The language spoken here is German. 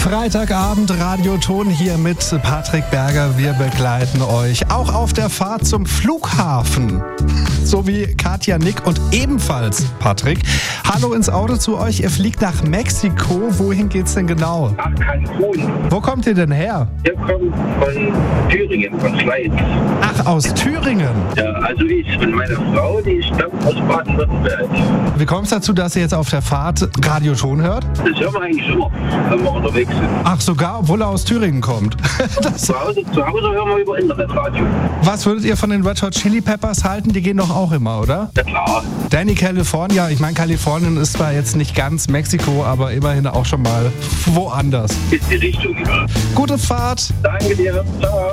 Freitagabend Radioton hier mit Patrick Berger. Wir begleiten euch auch auf der Fahrt zum Flughafen. So wie Katja, Nick und ebenfalls Patrick. Hallo ins Auto zu euch. Ihr fliegt nach Mexiko. Wohin geht's denn genau? Nach Cancun. Wo kommt ihr denn her? Wir kommen von Thüringen, von Schleiz. Ach, aus Thüringen. Ja, also ich und meine Frau, die stammt aus Baden-Württemberg. Wie kommt es dazu, dass ihr jetzt auf der Fahrt Radioton hört? Das hören wir eigentlich immer, wenn wir unterwegs sind. Ach, sogar, obwohl er aus Thüringen kommt. Zu Hause hören wir über Internetradio. Was würdet ihr von den Red Hot Chili Peppers halten? Die gehen doch auch immer, oder? Ja klar. Danny California, ich meine, Kalifornien ist zwar jetzt nicht ganz Mexiko, aber immerhin auch schon mal woanders. Ist die Richtung. Gute Fahrt! Danke dir. Ciao.